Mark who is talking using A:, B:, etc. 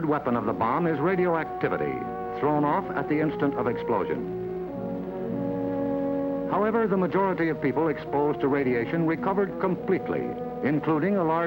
A: weapon of the bomb is radioactivity, thrown off at the instant of explosion. However, the majority of people exposed to radiation recovered completely, including a large